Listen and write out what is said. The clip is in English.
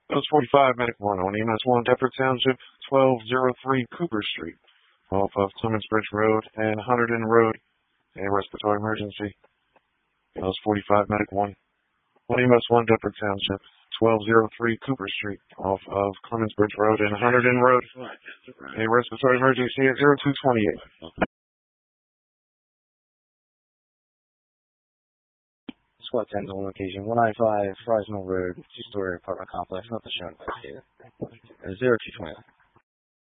That was 45 Medic 1 on EMS 1, Deptford Township, 1203 Cooper Street, off of Clements Bridge Road and Hunterdon Road. A respiratory emergency. That was 45 Medic 1 on EMS 1, Deptford Township, 1203 Cooper Street, off of Clements Bridge Road and Hunterdon Road. A respiratory emergency at 0228. SWAT 10 on location, 195 Fries Mill Road, two-story apartment complex, nothing shown investigated. 0229.